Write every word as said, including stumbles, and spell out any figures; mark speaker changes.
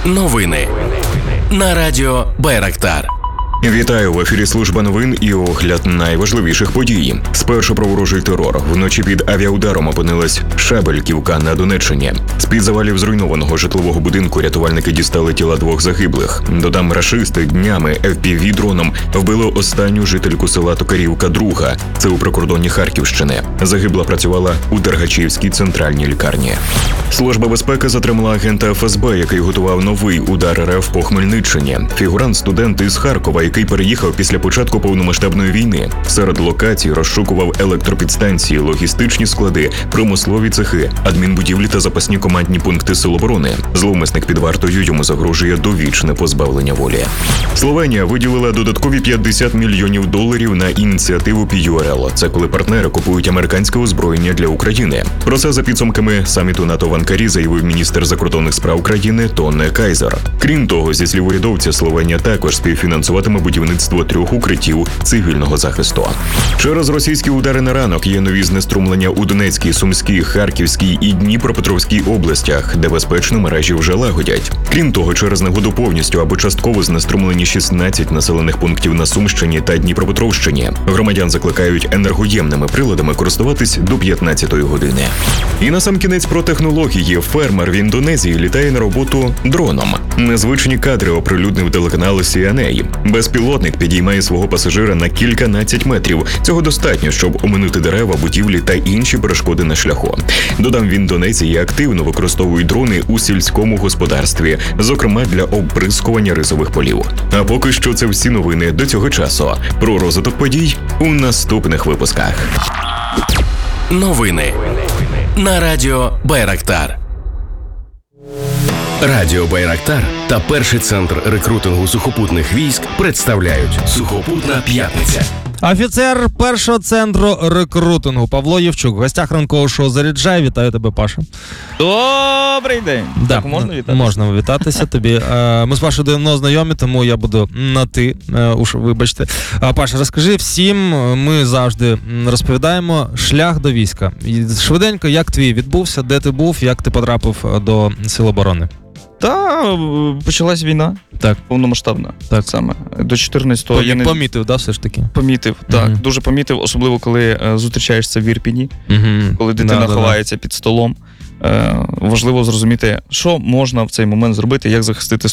Speaker 1: Новини на радіо Байрактар.
Speaker 2: Вітаю, в ефірі служба новин і огляд найважливіших подій. Спершу про ворожий терор. Вночі під авіаударом опинилась Шабельківка на Донеччині. З-під завалів зруйнованого житлового будинку рятувальники дістали тіла двох загиблих. Додам, рашисти днями еф пі ві-дроном вбили останню жительку села Токарівка друга. Це у прикордонні Харківщини. Загибла працювала у Дергачівській центральній лікарні. Служба безпеки затримала агента еф ес бе, який готував новий удар ер еф по Хмельниччині. Фігурант – студент із Харкова, який переїхав після початку повномасштабної війни. Серед локацій розшукував електропідстанції, логістичні склади, промислові цехи, адмінбудівлі та запасні командні пункти Сил оборони. Зловмисник під вартою, йому загрожує довічне позбавлення волі. Словенія виділила додаткові п'ятдесят мільйонів доларів на ініціативу пі ю ар ел. Це коли партнери купують американське озброєння для України. Про це за підсумками саміту НАТО в Анкарі заявив міністр закордонних справ країни Тонне Кайзер. Крім того, зі слів урядовця, Словенія також співфінансуватиме будівництво трьох укриттів цивільного захисту. Через російські удари на ранок є нові знеструмлення у Донецькій, Сумській, Харківській і Дніпропетровській областях, де безпечно мережі вже лагодять. Крім того, через негоду повністю або частково знеструмлені шістнадцять населених пунктів на Сумщині та Дніпропетровщині. Громадян закликають енергоємними приладами користуватись до п'ятнадцятої години. І насамкінець про технології. Фермер в Індонезії літає на роботу дроном. Незвичні кадри оприлюднив телеканал сі ен ей. Безпілотник підіймає свого пасажира на кільканадцять метрів. Цього достатньо, щоб оминути дерева, будівлі та інші перешкоди на шляху. Додам, в Індонезії активно використовують дрони у сільському господарстві, зокрема для обрискування рисових полів. А поки що це всі новини до цього часу. Про розвиток подій у наступних випусках.
Speaker 1: Новини на радіо Байрактар. Радіо Байрактар та перший центр рекрутингу сухопутних військ представляють Сухопутна п'ятниця.
Speaker 3: Офіцер першого центру рекрутингу Павло Євчук. В гостях ранкового шоу «Заряджай». Вітаю тебе, Паша.
Speaker 4: Добрий день.
Speaker 3: Да,
Speaker 4: так можна вітатися?
Speaker 3: Можна вітатися тобі. Ми з Пашою давно знайомі, тому я буду на ти, уж вибачте. Паша, розкажи всім, ми завжди розповідаємо шлях до війська. Швиденько, як твій відбувся, де ти був, як ти потрапив до Сил оборони?
Speaker 4: Та почалась війна.
Speaker 3: Так.
Speaker 4: Повномасштабна.
Speaker 3: Так.
Speaker 4: Саме. До чотирнадцятого
Speaker 3: Помі-
Speaker 4: я не...
Speaker 3: Помітив, да, все ж таки?
Speaker 4: Помітив, так.
Speaker 3: Угу.
Speaker 4: Дуже помітив, особливо, коли е, зустрічаєшся в Ірпіні,
Speaker 3: Угу.
Speaker 4: коли дитина
Speaker 3: да,
Speaker 4: ховається
Speaker 3: да.
Speaker 4: під столом. Е, важливо зрозуміти, що можна в цей момент зробити, як захистити